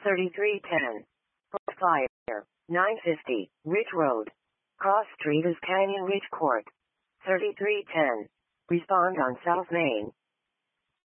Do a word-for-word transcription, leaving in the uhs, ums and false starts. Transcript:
thirty-three ten. Fire. nine fifty. Ridge Road. Cross Street is Canyon Ridge Court. thirty-three ten. Respond on South Main.